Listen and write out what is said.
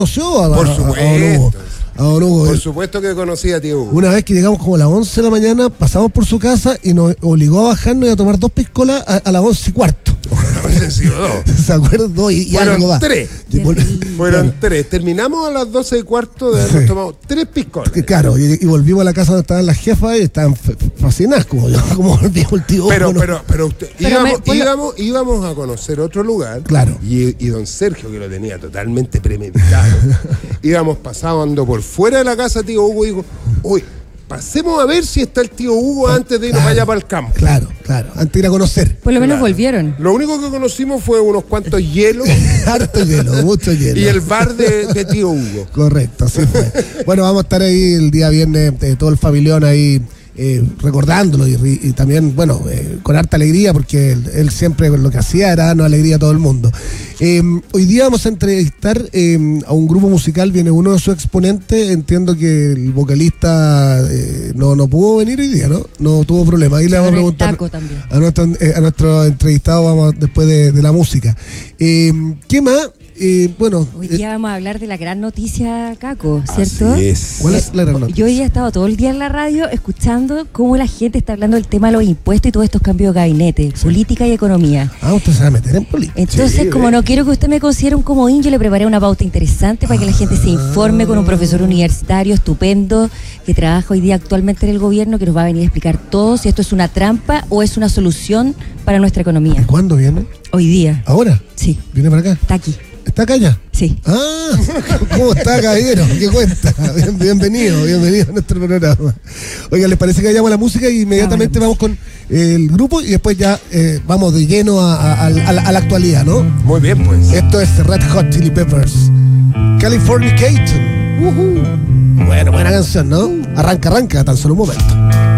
conoció Por supuesto. A don Hugo. Por supuesto que conocí a tío Hugo. Una vez que llegamos como a las 11 de la mañana, pasamos por su casa y nos obligó a bajarnos y a tomar 2 piscolas a las 11:15. ¿Se acuerdan? Fueron 3. Fueron 3. Terminamos a las 12:15 de haber tomado 3 piscolas. Claro, y volvimos a la casa donde estaban las jefas y estaban fascinadas, como dijo el tío. Pero íbamos a conocer otro lugar. Claro. Y don Sergio, que lo tenía totalmente premeditado, íbamos pasando por fuera de la casa, tío Hugo, y dijo, uy, pasemos a ver si está el tío Hugo antes de irnos allá para el campo. Claro, antes de ir a conocer. Por lo menos volvieron. Lo único que conocimos fue unos cuantos hielos. Harto hielo, mucho hielo. Y el bar de tío Hugo. Correcto, así fue. Bueno, vamos a estar ahí el día viernes, todo el familión ahí recordándolo y también, bueno, con harta alegría, porque él siempre lo que hacía era darnos alegría a todo el mundo. Hoy día vamos a entrevistar a un grupo musical, viene uno de sus exponentes, entiendo que el vocalista no pudo venir hoy día, no tuvo problema. Ahí le vamos a preguntar a nuestro entrevistado, vamos después de la música. ¿Qué más? Bueno, hoy día vamos a hablar de la gran noticia, Caco, ¿cierto? Así es. ¿Cuál es la gran noticia? Yo hoy día he estado todo el día en la radio escuchando cómo la gente está hablando del tema de los impuestos y todos estos cambios de gabinete, política y economía. Usted se va a meter en política. Entonces, como no quiero que usted me considere un comodín, yo le preparé una pauta interesante para que la gente se informe con un profesor universitario estupendo que trabaja hoy día actualmente en el gobierno, que nos va a venir a explicar todo si esto es una trampa o es una solución para nuestra economía. ¿Y cuándo viene? Hoy día. ¿Ahora? Sí. ¿Viene para acá? Está aquí. ¿Está acá ya? Sí. ¿Cómo está, caballero? ¿Qué cuenta? Bienvenido a nuestro programa. Oiga, ¿les parece que vayamos a la música y inmediatamente vamos con el grupo y después ya vamos de lleno a la actualidad, ¿no? Muy bien, pues. Esto es Red Hot Chili Peppers, Californication. Bueno, buena canción, ¿no? Arranca, tan solo un momento.